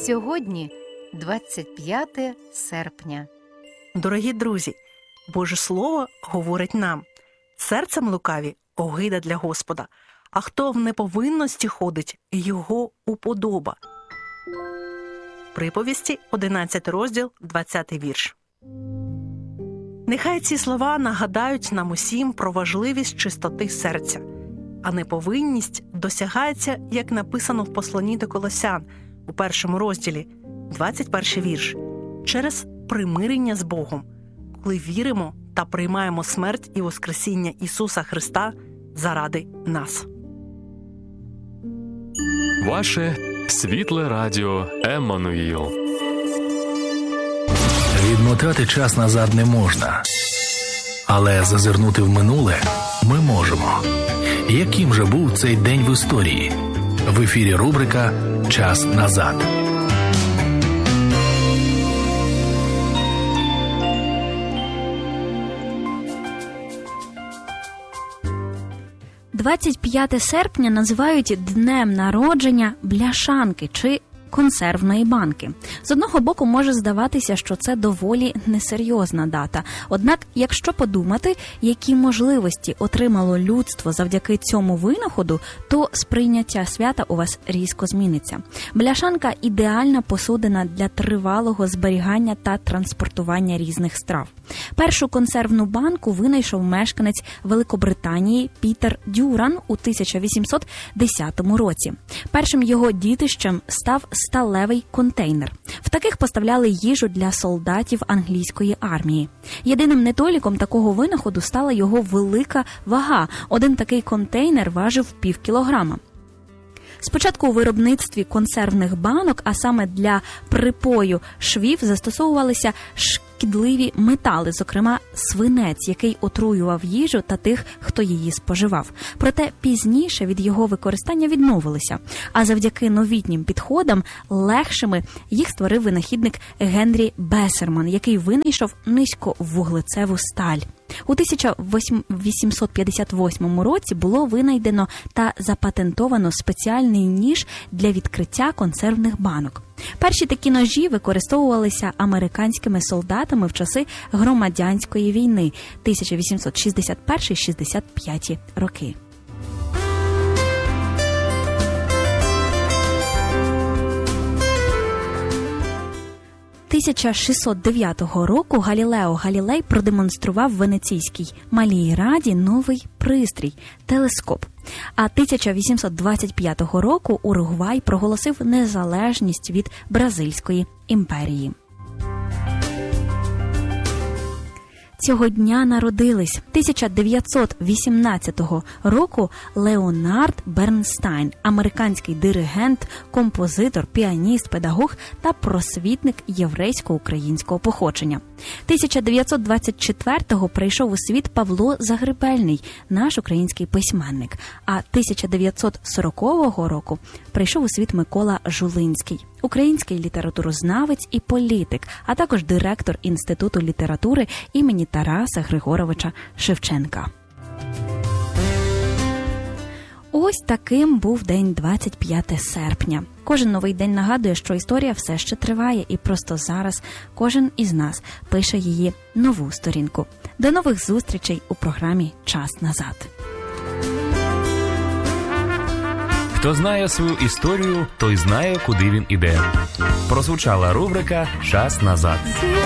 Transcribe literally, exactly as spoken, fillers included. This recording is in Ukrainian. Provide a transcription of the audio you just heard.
Сьогодні двадцять п'яте серпня. Дорогі друзі, Боже Слово говорить нам: серцем лукаві – огида для Господа, а хто в неповинності ходить, його уподоба. Приповісті, одинадцятий розділ, двадцятий вірш. Нехай ці слова нагадають нам усім про важливість чистоти серця, а неповинність досягається, як написано в посланні до Колосян у першому розділі, двадцять перший вірш, через примирення з Богом, коли віримо та приймаємо смерть і воскресіння Ісуса Христа заради нас. Ваше світле радіо Еммануїл. Відмотати час назад не можна, але зазирнути в минуле ми можемо. Яким же був цей день в історії? В ефірі рубрика «Час назад». двадцять п'яте серпня називають днем народження бляшанки чи консервної банки. З одного боку, може здаватися, що це доволі несерйозна дата. Однак, якщо подумати, які можливості отримало людство завдяки цьому винаходу, то сприйняття свята у вас різко зміниться. Бляшанка – ідеальна посудина для тривалого зберігання та транспортування різних страв. Першу консервну банку винайшов мешканець Великобританії Пітер Дюран у тисяча вісімсот десятому році. Першим його дітищем став сталевий контейнер. В таких поставляли їжу для солдатів англійської армії. Єдиним недоліком такого винаходу стала його велика вага. Один такий контейнер важив пів кілограма. Спочатку у виробництві консервних банок, а саме для припою швів, застосовувалися шкідливі метали, зокрема свинець, який отруював їжу та тих, хто її споживав. Проте пізніше від його використання відмовилися, а завдяки новітнім підходам легшими їх створив винахідник Генрі Бессерман, який винайшов низьковуглецеву сталь. У тисяча вісімсот п'ятдесят восьмому році було винайдено та запатентовано спеціальний ніж для відкриття консервних банок. Перші такі ножі використовувалися американськими солдатами в часи громадянської війни тисяча вісімсот шістдесят перший - шістдесят п'ятий роки. тисяча шістсот дев'ятого року Галілео Галілей продемонстрував в Венеційській Малій Раді новий пристрій – телескоп. А тисяча вісімсот двадцять п'ятого року Уругвай проголосив незалежність від Бразильської імперії. Цього дня народились тисяча дев'ятсот вісімнадцятого року Леонард Бернстайн, американський диригент, композитор, піаніст, педагог та просвітник єврейсько-українського походження. тисяча дев'ятсот двадцять четвертого прийшов у світ Павло Загребельний, наш український письменник, а тисяча дев'ятсот сорокового року прийшов у світ Микола Жулинський, український літературознавець і політик, а також директор Інституту літератури імені Тараса Григоровича Шевченка. Ось таким був день двадцять п'яте серпня. Кожен новий день нагадує, що історія все ще триває, і просто зараз кожен із нас пише її нову сторінку. До нових зустрічей у програмі «Час назад». Хто знає свою історію, той знає, куди він іде. Прозвучала рубрика «Час назад».